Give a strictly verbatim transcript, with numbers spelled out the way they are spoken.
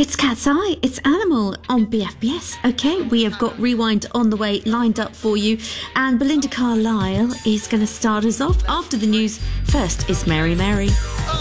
It's Cat's Eye, it's Animal on B F B S. Okay, we have got Rewind on the way lined up for you, and Belinda Carlisle is going to start us off after the news. First is Mary Mary.